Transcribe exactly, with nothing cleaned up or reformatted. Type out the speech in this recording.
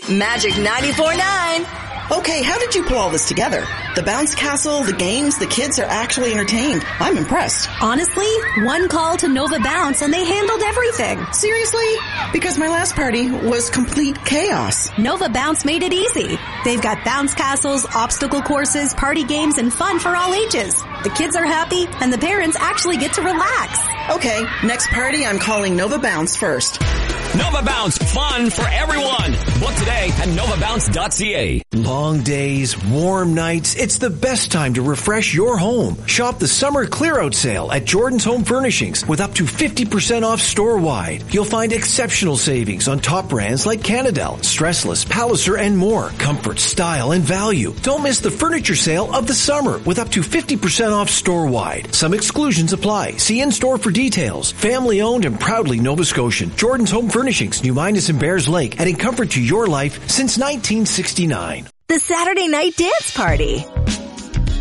Magic ninety-four point nine. Okay, how did you pull all this together? The bounce castle, the games, the kids are actually entertained. I'm impressed. Honestly, one call to Nova Bounce and they handled everything. Seriously? Because my last party was complete chaos. Nova Bounce made it easy. They've got bounce castles, obstacle courses, party games, and fun for all ages. The kids are happy, and the parents actually get to relax. Okay, next party I'm calling Nova Bounce first. Nova Bounce, fun for everyone. Book today at nova bounce dot c a. Long days, warm nights, it's the best time to refresh your home. Shop the summer clear-out sale at Jordan's Home Furnishings with up to fifty percent off store-wide. You'll find exceptional savings on top brands like Canadel, Stressless, Palliser, and more. Comfort, style, and value. Don't miss the furniture sale of the summer with up to fifty percent off store-wide. Some exclusions apply. See in-store for details. Family-owned and proudly Nova Scotian. Jordan's Home Furnishings, New Minas and Bears Lake, adding comfort to your life since nineteen sixty-nine. The Saturday Night Dance Party.